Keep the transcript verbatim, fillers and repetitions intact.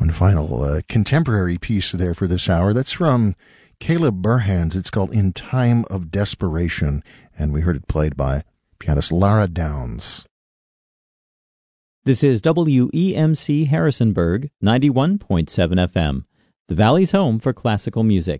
One final uh, contemporary piece there for this hour. That's from Caleb Burhans. It's called In Time of Desperation, and we heard it played by pianist Lara Downs. This is W E M C Harrisonburg, ninety-one point seven F M, the Valley's home for classical music.